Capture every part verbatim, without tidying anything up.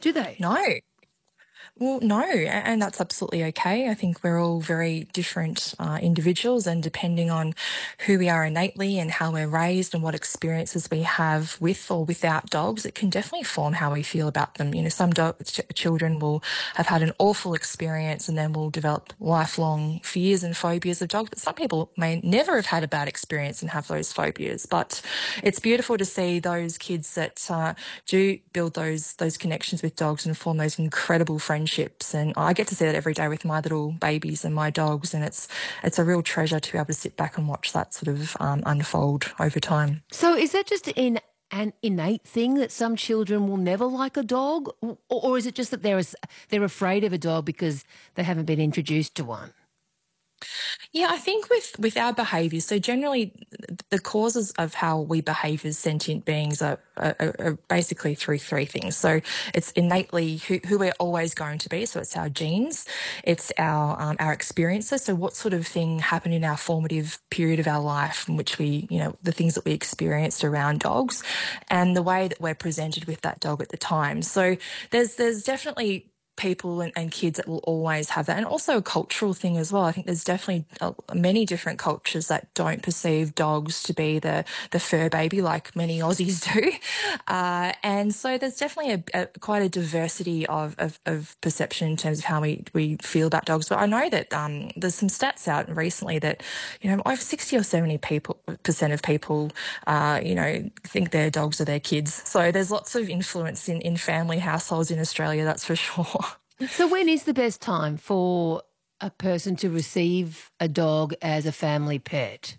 do they? No. Well, no, a- and that's absolutely okay. I think we're all very different uh, individuals, and depending on who we are innately and how we're raised and what experiences we have with or without dogs, it can definitely form how we feel about them. You know, some do- ch- children will have had an awful experience and then will develop lifelong fears and phobias of dogs, but some people may never have had a bad experience and have those phobias. But it's beautiful to see those kids that uh, do build those those connections with dogs and form those incredible friendships. And I get to see that every day with my little babies and my dogs, and it's it's a real treasure to be able to sit back and watch that sort of um, unfold over time. So is that just in an innate thing that some children will never like a dog, or, or is it just that they're they're afraid of a dog because they haven't been introduced to one? Yeah, I think with with our behaviours, so generally the causes of how we behave as sentient beings are, are, are basically through three things. So it's innately who, who we're always going to be. So it's our genes, it's our um, our experiences. So what sort of thing happened in our formative period of our life in which we, you know, the things that we experienced around dogs, and the way that we're presented with that dog at the time. So there's there's definitely people and, and kids that will always have that, and also a cultural thing as well. I think there's definitely uh, many different cultures that don't perceive dogs to be the the fur baby like many Aussies do, uh, and so there's definitely a, a quite a diversity of, of, of perception in terms of how we, we feel about dogs. But I know that um, there's some stats out recently that, you know, over sixty or seventy people percent of people uh, you know, think their dogs are their kids. So there's lots of influence in, in family households in Australia, that's for sure. So when is the best time for a person to receive a dog as a family pet?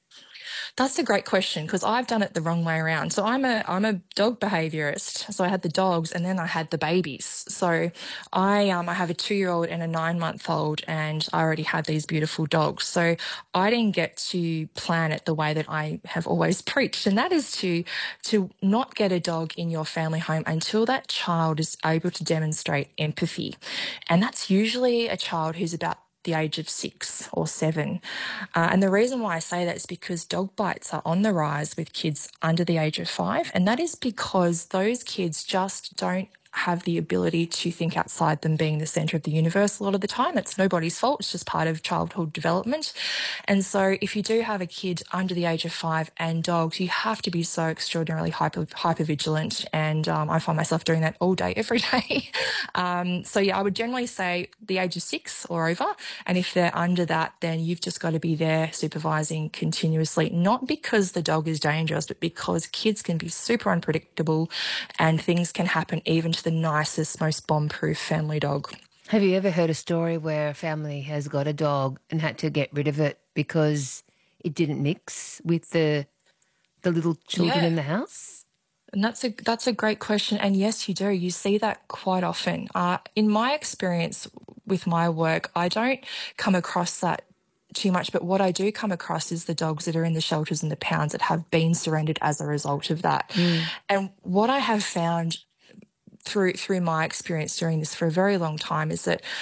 That's a great question, because I've done it the wrong way around. So I'm a I'm a dog behaviourist. So I had the dogs and then I had the babies. So I um I have a two year old and a nine month old, and I already had these beautiful dogs. So I didn't get to plan it the way that I have always preached, and that is to to not get a dog in your family home until that child is able to demonstrate empathy, and that's usually a child who's about the age of six or seven. Uh, and the reason why I say that is because dog bites are on the rise with kids under the age of five. And that is because those kids just don't have the ability to think outside them being the centre of the universe a lot of the time. It's nobody's fault. It's just part of childhood development. And so if you do have a kid under the age of five and dogs, you have to be so extraordinarily hyper, hyper vigilant. And um, I find myself doing that all day, every day. um, so yeah, I would generally say the age of six or over. And if they're under that, then you've just got to be there supervising continuously, not because the dog is dangerous, but because kids can be super unpredictable and things can happen even to the nicest, most bomb-proof family dog. Have you ever heard a story where a family has got a dog and had to get rid of it because it didn't mix with the the little children Yeah. in the house? And that's a that's a great question. And yes, you do. You see that quite often. Uh, in my experience with my work, I don't come across that too much, but what I do come across is the dogs that are in the shelters and the pounds that have been surrendered as a result of that. Mm. And what I have found through through my experience doing this for a very long time is that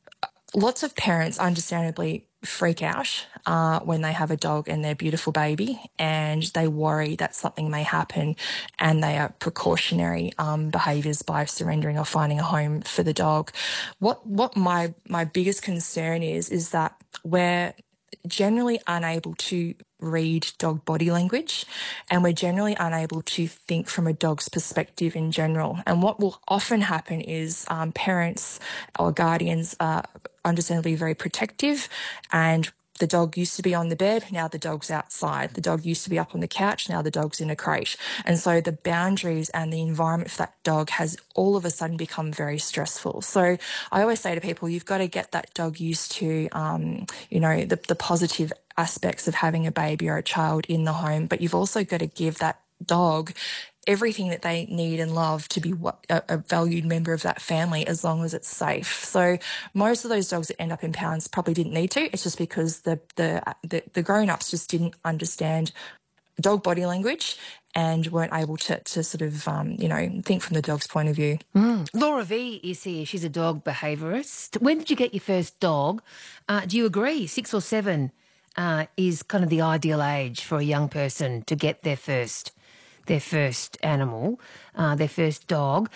lots of parents understandably freak out uh, when they have a dog and their beautiful baby, and they worry that something may happen, and they are precautionary um, behaviours by surrendering or finding a home for the dog. What what my my biggest concern is is that we're generally unable to read dog body language, and we're generally unable to think from a dog's perspective in general. And what will often happen is um, parents or guardians are understandably very protective, and the dog used to be on the bed, now the dog's outside. The dog used to be up on the couch, now the dog's in a crate. And so the boundaries and the environment for that dog has all of a sudden become very stressful. So I always say to people, you've got to get that dog used to, um, you know, the, the positive aspects of having a baby or a child in the home, but you've also got to give that dog everything that they need and love to be what, a, a valued member of that family, as long as it's safe. So most of those dogs that end up in pounds probably didn't need to. It's just because the the the, the grown-ups just didn't understand dog body language and weren't able to to sort of um, you know, think from the dog's point of view. Mm. Laura V is here. She's a dog behaviourist. When did you get your first dog? Uh, do you agree six or seven uh, is kind of the ideal age for a young person to get their first their first animal, uh, their first dog?